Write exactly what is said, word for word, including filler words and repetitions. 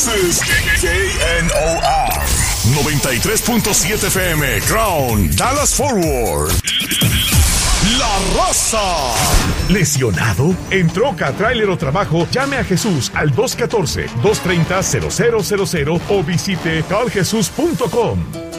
This is K N O R noventa y tres punto siete F M, Crown, Dallas Forward. La Raza. ¿Lesionado? ¿En troca, tráiler o trabajo? Llame a Jesús al dos uno cuatro, dos tres cero, cero cero cero cero o visite call jesús punto com.